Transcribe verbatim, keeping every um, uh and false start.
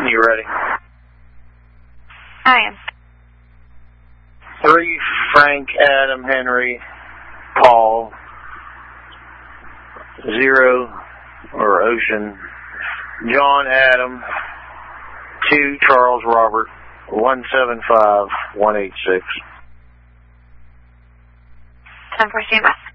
You ready? I am. Three, Frank, Adam, Henry, Paul. Zero, or Ocean, John, Adam. Two, Charles, Robert. One seven five one eight six. ten four, stand by.